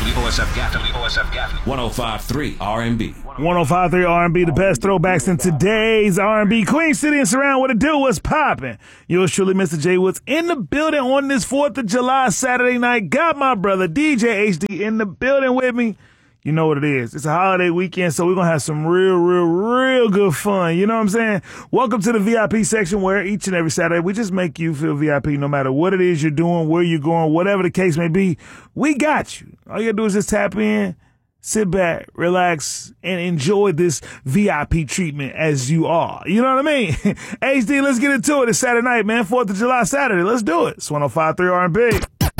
WOSF Gaffney. 105.3 R&B. 105.3 R&B, the best throwbacks in today's R&B. Queen City and surround. What it do? What's poppin'? Yours truly, Mr. J Woods, in the building on this 4th of July Saturday night. Got my brother DJ HD in the building with me. You know what it is. It's a holiday weekend, so we're going to have some real good fun. You know what I'm saying? Welcome to the VIP section, where each and every Saturday we just make you feel VIP no matter what it is you're doing, where you're going, whatever the case may be. We got you. All you got to do is just tap in, sit back, relax, and enjoy this VIP treatment as you are. You know what I mean? HD, let's get into it. It's Saturday night, man. 4th of July Saturday. Let's do it. It's 105.3 R&B.